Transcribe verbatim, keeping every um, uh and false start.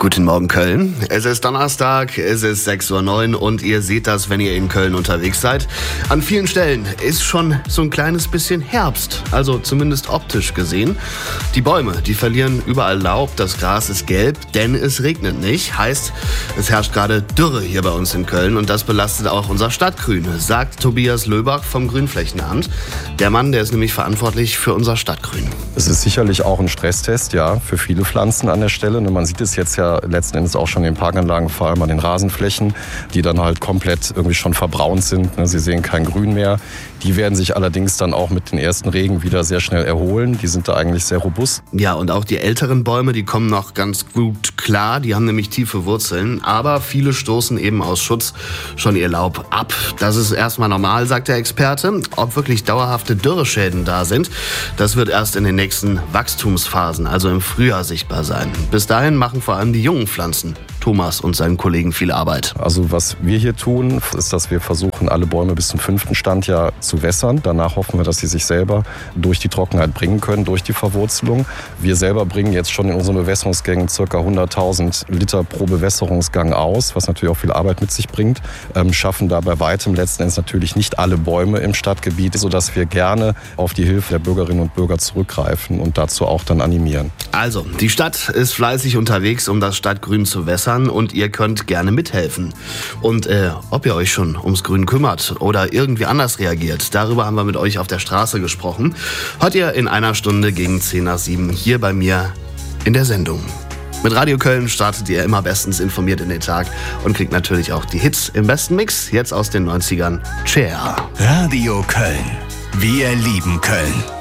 Guten Morgen, Köln. Es ist Donnerstag, es ist sechs Uhr neun und ihr seht das, wenn ihr in Köln unterwegs seid. An vielen Stellen ist schon so ein kleines bisschen Herbst, also zumindest optisch gesehen. Die Bäume, die verlieren überall Laub, das Gras ist gelb, denn es regnet nicht. Heißt, es herrscht gerade Dürre hier bei uns in Köln und das belastet auch unser Stadtgrün, sagt Tobias Löbach vom Grünflächenamt. Der Mann, der ist nämlich verantwortlich für unser Stadtgrün. Es ist sicherlich auch ein Stresstest, ja, für viele Pflanzen an der Stelle. Man sieht es jetzt ja letzten Endes auch schon in den Parkanlagen, vor allem an den Rasenflächen, die dann halt komplett irgendwie schon verbraunt sind. Sie sehen kein Grün mehr. Die werden sich allerdings dann auch mit den ersten Regen wieder sehr schnell erholen. Die sind da eigentlich sehr robust. Ja, und auch die älteren Bäume, die kommen noch ganz gut klar. Die haben nämlich tiefe Wurzeln. Aber viele stoßen eben aus Schutz schon ihr Laub ab. Das ist erstmal normal, sagt der Experte. Ob wirklich dauerhafte Dürreschäden da sind, das wird erst in den nächsten Wachstumsphasen, also im Frühjahr, sichtbar sein. Bis dahin machen vor allem die jungen Pflanzen, Thomas und seinen Kollegen, viel Arbeit. Also was wir hier tun, ist, dass wir versuchen, alle Bäume bis zum fünften Standjahr zu wässern. Danach hoffen wir, dass sie sich selber durch die Trockenheit bringen können, durch die Verwurzelung. Wir selber bringen jetzt schon in unseren Bewässerungsgängen ca. hunderttausend Liter pro Bewässerungsgang aus, was natürlich auch viel Arbeit mit sich bringt. Ähm, schaffen da bei weitem letzten Endes natürlich nicht alle Bäume im Stadtgebiet, sodass wir gerne auf die Hilfe der Bürgerinnen und Bürger zurückgreifen und dazu auch dann animieren. Also, die Stadt ist fleißig unterwegs, um das Stadtgrün zu wässern und ihr könnt gerne mithelfen. Und äh, ob ihr euch schon ums Grün kümmert oder irgendwie anders reagiert, darüber haben wir mit euch auf der Straße gesprochen. Hört ihr in einer Stunde gegen zehn nach sieben hier bei mir in der Sendung. Mit Radio Köln startet ihr immer bestens informiert in den Tag und kriegt natürlich auch die Hits im besten Mix, jetzt aus den neunzigern. Cher. Radio Köln. Wir lieben Köln.